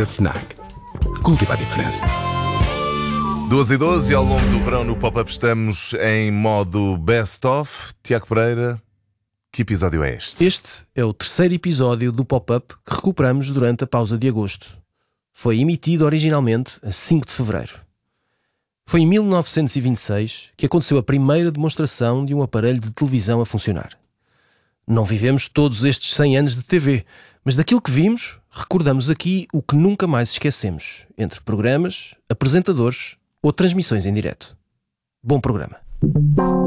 marca FNAC. Cultiva a diferença. 2h12 e ao longo do verão no Pop-Up estamos em modo best-of. Tiago Pereira, que episódio é este? Este é o terceiro episódio do Pop-Up que recuperamos durante a pausa de agosto. Foi emitido originalmente a 5 de fevereiro. Foi em 1926 que aconteceu a primeira demonstração de um aparelho de televisão a funcionar. Não vivemos todos estes 100 anos de TV, mas daquilo que vimos, recordamos aqui o que nunca mais esquecemos, entre programas, apresentadores ou transmissões em direto. Bom programa.